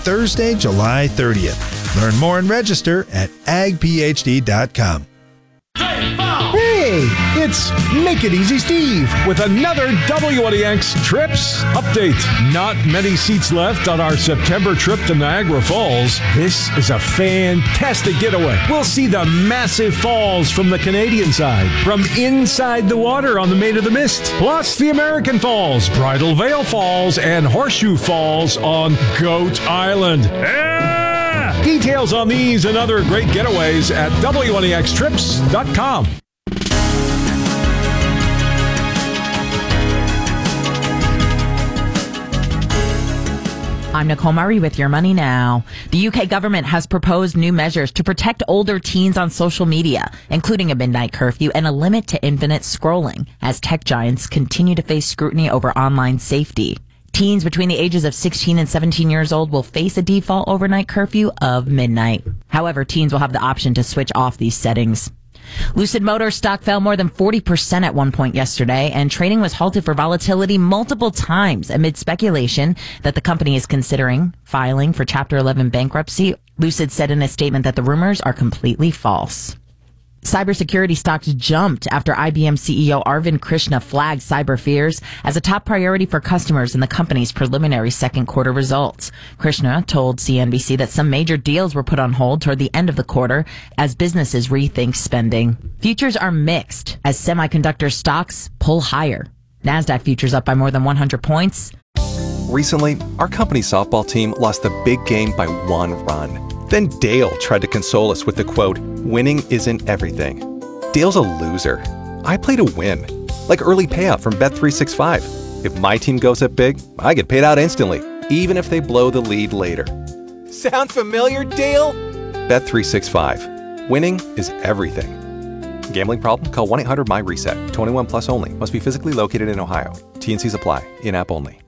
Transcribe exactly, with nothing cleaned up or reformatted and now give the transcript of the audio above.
Thursday, July thirtieth. Learn more and register at ag p h d dot com. Hey, it's Make It Easy Steve with another W N E X Trips update. Not many seats left on our September trip to Niagara Falls. This is a fantastic getaway. We'll see the massive falls from the Canadian side, from inside the water on the Maid of the Mist, plus the American Falls, Bridal Veil Falls, and Horseshoe Falls on Goat Island. Yeah! Details on these and other great getaways at W N E X trips dot com. I'm Nicole Murray with Your Money Now. The U K government has proposed new measures to protect older teens on social media, including a midnight curfew and a limit to infinite scrolling, as tech giants continue to face scrutiny over online safety. Teens between the ages of sixteen and seventeen years old will face a default overnight curfew of midnight. However, teens will have the option to switch off these settings. Lucid Motors stock fell more than forty percent at one point yesterday, and trading was halted for volatility multiple times amid speculation that the company is considering filing for Chapter eleven bankruptcy. Lucid said in a statement that the rumors are completely false. Cybersecurity stocks jumped after I B M C E O Arvind Krishna flagged cyber fears as a top priority for customers in the company's preliminary second quarter results. Krishna told C N B C that some major deals were put on hold toward the end of the quarter as businesses rethink spending. Futures are mixed as semiconductor stocks pull higher. NASDAQ futures up by more than one hundred points. Recently, our company's softball team lost the big game by one run. Then Dale tried to console us with the quote, "Winning isn't everything." Dale's a loser. I play to win, like early payout from Bet three sixty-five. If my team goes up big, I get paid out instantly, even if they blow the lead later. Sound familiar, Dale? Bet three sixty-five. Winning is everything. Gambling problem? Call one eight hundred M Y RESET. twenty-one plus only. Must be physically located in Ohio. T and Cs apply. In-app only.